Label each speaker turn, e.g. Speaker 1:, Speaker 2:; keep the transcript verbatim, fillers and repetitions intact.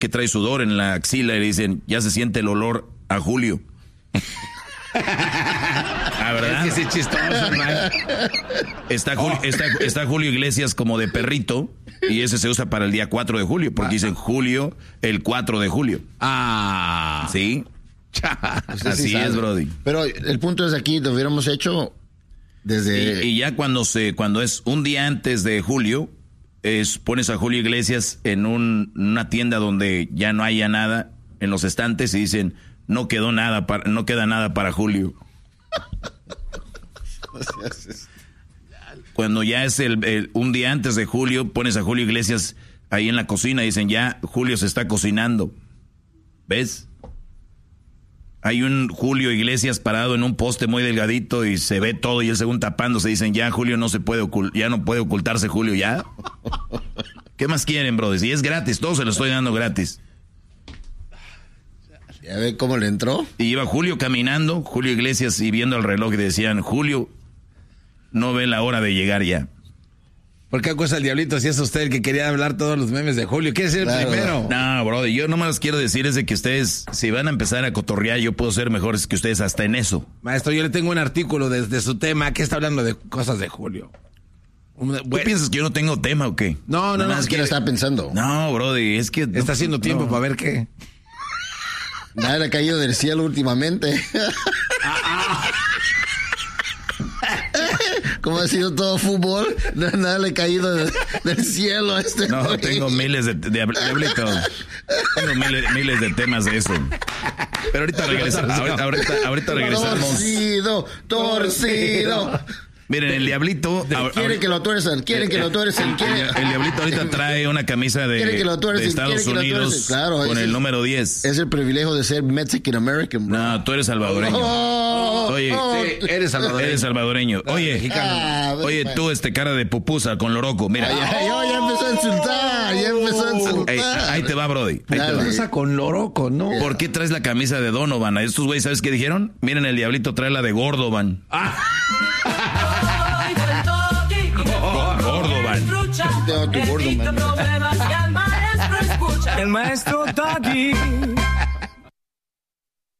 Speaker 1: que trae sudor en la axila y le dicen, ya se siente el olor a Julio. Ah, ¿verdad?
Speaker 2: Es que sí, chistoso, man.
Speaker 1: Está, Julio, oh. está, está Julio Iglesias como de perrito y ese se usa para el día cuatro de julio, porque dicen Julio el cuatro de julio.
Speaker 2: Ah.
Speaker 1: ¿Sí? Así
Speaker 3: sí
Speaker 1: es, Brody.
Speaker 3: Pero el punto es aquí, lo hubiéramos hecho desde...
Speaker 1: Y, y ya cuando se cuando es un día antes de julio, es, pones a Julio Iglesias en un, una tienda donde ya no haya nada en los estantes y dicen, no quedó nada, para, no queda nada para Julio. Cuando ya es el, el un día antes de julio, pones a Julio Iglesias ahí en la cocina y dicen, ya Julio se está cocinando. ¿Ves? Hay un Julio Iglesias parado en un poste muy delgadito y se ve todo y él según tapándose dicen, ya Julio no se puede ocult- ya no puede ocultarse Julio, ya. ¿Qué más quieren, brothers? Y es gratis, todo se lo estoy dando gratis.
Speaker 3: ¿Ya ve cómo le entró?
Speaker 1: Y iba Julio caminando, Julio Iglesias y viendo el reloj y decían, Julio no ve la hora de llegar ya.
Speaker 2: ¿Por qué acusa al diablito si es usted el que quería hablar todos los memes de Julio? ¿Quiere ser
Speaker 3: Claro.
Speaker 2: el primero?
Speaker 1: No, brother, yo nomás les quiero decir es de que ustedes, si van a empezar a cotorrear, yo puedo ser mejores que ustedes hasta en eso.
Speaker 2: Maestro, yo le tengo un artículo desde su tema que está hablando de cosas de Julio. Un-
Speaker 1: ¿Tú
Speaker 2: bueno,
Speaker 1: piensas que yo no tengo tema o qué?
Speaker 2: no, no, no.
Speaker 3: Es que lo estaba pensando.
Speaker 1: No, brother, es que...
Speaker 2: Está haciendo tiempo
Speaker 1: no.
Speaker 2: para ver qué.
Speaker 3: Nada le ha caído del cielo últimamente. Como ha sido todo fútbol, nada le ha caído de, del cielo a este.
Speaker 1: No,
Speaker 3: güey.
Speaker 1: tengo miles de... de, de hablito. Tengo miles, miles de temas de eso. Pero ahorita regresamos. Ahorita, ahorita, ahorita regresamos.
Speaker 3: Torcido, torcido.
Speaker 1: Miren, el diablito... ahor-
Speaker 3: Quieren que lo tuerzan, quieren que lo tuerzan,
Speaker 1: El,
Speaker 3: quieren...
Speaker 1: el diablito ahorita trae una camisa de,
Speaker 3: Quiere que lo tuercen,
Speaker 1: de Estados
Speaker 3: quiere que lo
Speaker 1: Unidos
Speaker 3: tuercen. Claro,
Speaker 1: con
Speaker 3: ese
Speaker 1: el
Speaker 3: es-
Speaker 1: número diez.
Speaker 3: Es el privilegio de ser Mexican American, bro.
Speaker 1: No, tú eres salvadoreño.
Speaker 3: Oh,
Speaker 1: Oye,
Speaker 3: oh,
Speaker 2: Sí, eres salvadoreño.
Speaker 1: eres salvadoreño. Oye,
Speaker 3: Ah,
Speaker 1: oye,
Speaker 3: pues.
Speaker 1: tú, este cara de pupusa con loroco, mira.
Speaker 3: Ay, ay, ay, ya empezó a insultar, ya empezó a insultar.
Speaker 1: Ey, ahí te va, Brody. Ahí te
Speaker 3: Dale.
Speaker 1: va.
Speaker 2: Cosa con loroco, ¿no?
Speaker 1: ¿Por qué traes la camisa de Donovan? A estos güeyes, ¿sabes qué dijeron? Miren, el diablito trae la de Gordovan. Gordovan.
Speaker 3: Tengo tu gordo, man.
Speaker 4: El maestro Doggy.